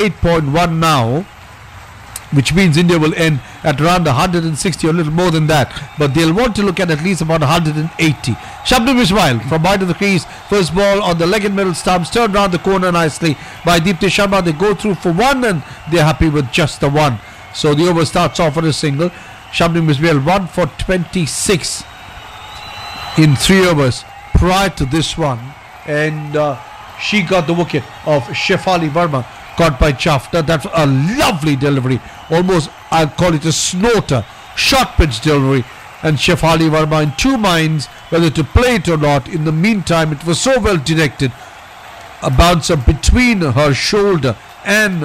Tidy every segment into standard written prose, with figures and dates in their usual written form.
108.1 now, which means India will end at around 160 or a little more than that, but they'll want to look at least about 180. Shabnam Ismail from wide of the crease, first ball on the leg and middle stumps, turned around the corner nicely by Deepti Sharma. They go through for one and they're happy with just the one. So the over starts off on a single. Shabnam Ismail 1 for 26 in 3 overs prior to this one, and she got the wicket of Shefali Verma, caught by Jafta. That's a lovely delivery, almost I'll call it a snorter, short pitch delivery, and Shefali Verma in 2 minds whether to play it or not. In the meantime, it was so well directed, a bouncer between her shoulder and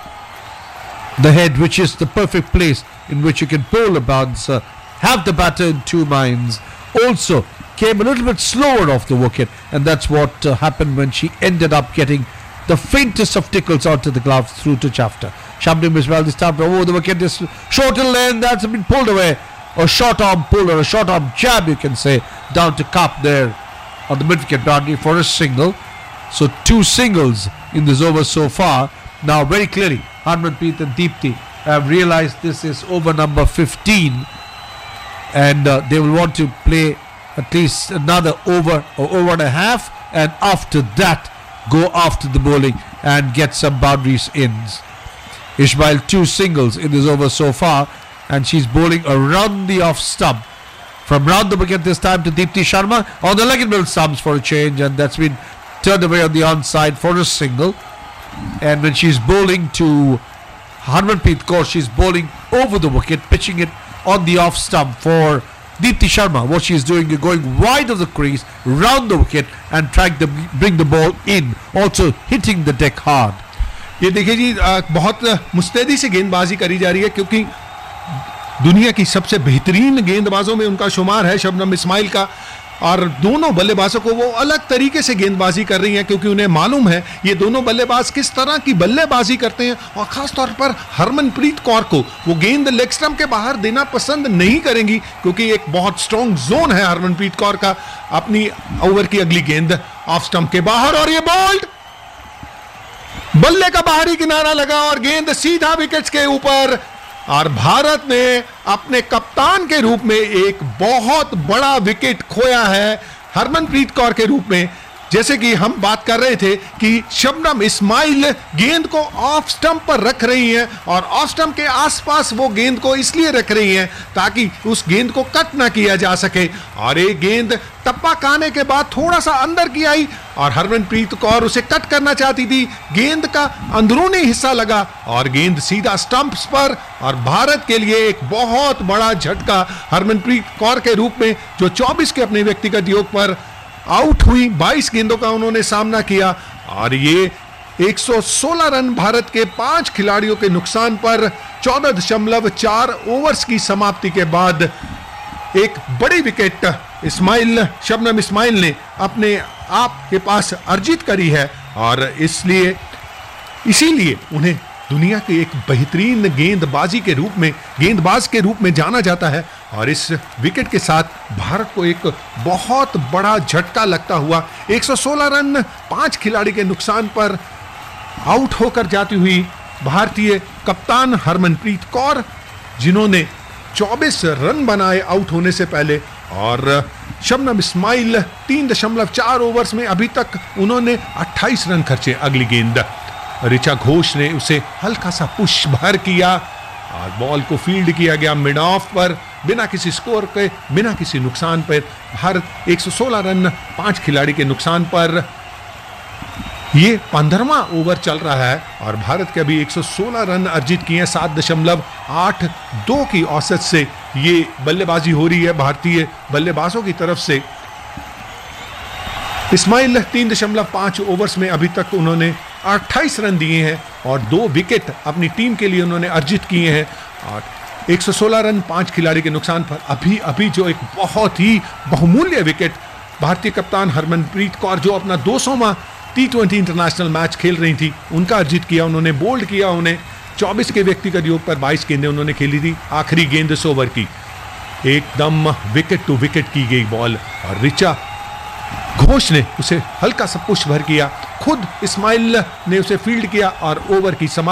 the head, which is the perfect place in which you can bowl a bouncer, have the batter in 2 minds. Also came a little bit slower off the wicket, and that's what happened when she ended up getting the faintest of tickles onto the gloves through to Jafta. Shabnam Ismail this time over the wicket, this short lane that's been pulled away, a short arm pull or a short arm jab you can say, down to Cup there on the mid-wicket boundary for a single. So 2 singles in this over so far. Now very clearly Harmanpreet and Deepti have realized this is over number 15, and they will want to play at least another over or over and a half, and after that go after the bowling and get some boundaries in. Ismail 2 singles in this over so far, and she's bowling around the off stump from round the wicket this time to Deepti Sharma on the leg and middle stumps for a change, and that's been turned away on the onside for a single. And when she's bowling to Harmanpreet Kaur, she's bowling over the wicket, pitching it on the off stump for Deepti Sharma. What she's doing is going wide of the crease, round the wicket, and trying to bring the ball in, also hitting the deck hard. ये देखिए जी, बहुत मुस्तैदी से गेंदबाजी करी जा रही है, क्योंकि दुनिया की सबसे बेहतरीन गेंदबाजों में उनका शुमार है शबनम इस्माइल का, और दोनों बल्लेबाजों को वो अलग तरीके से गेंदबाजी कर रही हैं, क्योंकि उन्हें मालूम है ये दोनों बल्लेबाज किस तरह की बल्लेबाजी करते हैं, और खास तौर पर हरमनप्रीत कौर को वो गेंद लेग स्टंप के बाहर देना पसंद नहीं करेंगी, क्योंकि एक बहुत स्ट्रॉन्ग जोन है हरमनप्रीत कौर का। अपनी ओवर की अगली गेंद ऑफ स्टंप के बाहर, और ये बोल्ड बल्ले का बाहरी किनारा लगा और गेंद सीधा विकेट्स के ऊपर, और भारत ने अपने कप्तान के रूप में एक बहुत बड़ा विकेट खोया है हरमनप्रीत कौर के रूप में। जैसे कि हम बात कर रहे थे कि शबनम इस्माइल गेंद को ऑफ स्टंप पर रख रही हैं, और ऑफ स्टंप के आसपास वो गेंद को इसलिए रख रही हैं ताकि उस गेंद को कट ना किया जा सके, और एक गेंद टप्पा खाने के बाद थोड़ा सा अंदर की आई और हरमनप्रीत कौर उसे कट करना चाहती थी, गेंद का अंदरूनी हिस्सा लगा और गेंद सीधा स्टंप्स पर, और भारत के लिए एक बहुत बड़ा झटका हरमनप्रीत कौर के रूप में, जो 24 के अपने व्यक्तिगत योग पर आउट हुई। 22 गेंदों का उन्होंने सामना किया, और ये 116 रन भारत के 5 खिलाड़ियों के नुकसान पर 14.4 ओवर्स की समाप्ति के बाद एक बड़ी विकेट शबनम इस्माइल ने अपने आप के पास अर्जित करी है, और इसीलिए उन्हें दुनिया के एक बेहतरीन गेंदबाज के रूप में जाना जाता है। और इस विकेट के साथ भारत को एक बहुत बड़ा झटका लगता हुआ 116 रन 5 खिलाड़ी के नुकसान पर आउट होकर जाती हुई भारतीय कप्तान हरमनप्रीत कौर, जिन्होंने 24 रन बनाए आउट होने से पहले, और शबनम इस्माइल 3.4 ओवर्स में अभी तक उन्होंने 28 रन खर्चे। अगली गेंद ऋचा घोष ने उसे हल्का सा पुश भर किया और बॉल को फील्ड किया गया मिड ऑफ पर, बिना किसी स्कोर के, बिना किसी नुकसान पर। भारत 116 रन 5 खिलाड़ी के नुकसान पर, ये 15वां ओवर चल रहा है और भारत के अभी 116 रन अर्जित किए हैं। 7.82 की औसत से ये बल्लेबाजी हो रही है भारतीय बल्लेबाजों की तरफ से। इस्माइल 3.5 ओवर्स में अभी तक उन्होंने 28 रन दिए हैं और 2 विकेट अपनी टीम के लिए उन्होंने अर्जित किए हैं, और 116 रन 5 खिलाड़ी के नुकसान पर अभी जो एक बहुत ही बहुमूल्य विकेट भारतीय कप्तान हरमनप्रीत कौर, जो अपना 200वां T20 इंटरनेशनल मैच खेल रही थी, उनका अर्जित किया। उन्होंने बोल्ड किया, उन्हें 24 के व्यक्तिगत योग पर 22 गेंदें उन्होंने खेली थी। आखिरी गेंद इस ओवर की एकदम विकेट टू विकेट की गई बॉल, और ऋचा घोष ने उसे हल्का सा पुश भर किया, खुद इस्माइल ने उसे फील्ड किया और ओवर की समाप्ति